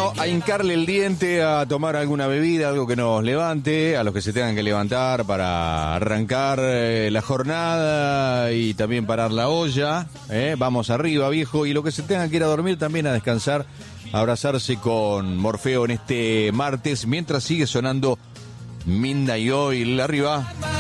Bueno, a hincarle el diente, a tomar alguna bebida, algo que nos levante, a los que se tengan que levantar para arrancar la jornada y también parar la olla. Vamos arriba, viejo, y lo que se tengan que ir a dormir también a descansar, a abrazarse con Morfeo en este martes, mientras sigue sonando Midnight Oil. Arriba.